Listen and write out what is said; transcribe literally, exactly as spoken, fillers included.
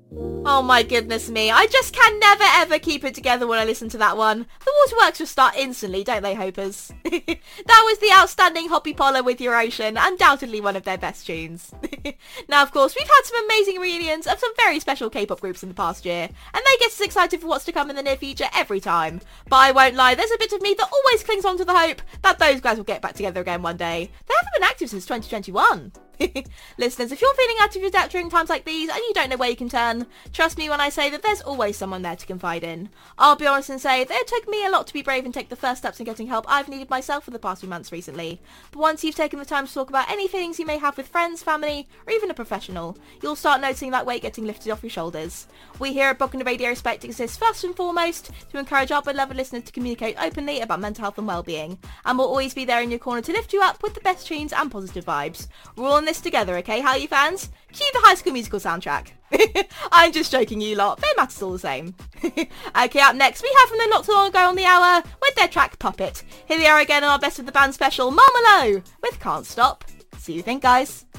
Oh my goodness me, I just can never ever keep it together when I listen to that one. The waterworks just start instantly, don't they, Hopers? That was the outstanding Hoppy Poller with Your Ocean, undoubtedly one of their best tunes. Now, of course, we've had some amazing reunions of some very special K-pop groups in the past year, and they get us excited for what's to come in the near future every time. But I won't lie, there's a bit of me that always clings on to the hope that those guys will get back together again one day. They haven't been active since twenty twenty-one. Listeners, if you're feeling out of your depth during times like these and you don't know where you can turn, trust me when I say that there's always someone there to confide in. I'll be honest and say that it took me a lot to be brave and take the first steps in getting help I've needed myself for the past few months recently. But once you've taken the time to talk about any feelings you may have with friends, family, or even a professional, you'll start noticing that weight getting lifted off your shoulders. We here at Broken Radio Respect exist first and foremost to encourage our beloved listeners to communicate openly about mental health and well-being, and we'll always be there in your corner to lift you up with the best tunes and positive vibes. We're all in this together, okay? How are you fans? Cue the High School Musical soundtrack. I'm just joking, you lot. Their matters all the same. Okay, up next we have from them not too long ago on the hour with their track Puppet. Here they are again on our Best of the Band special, Marmalou with Can't Stop. See you think, guys.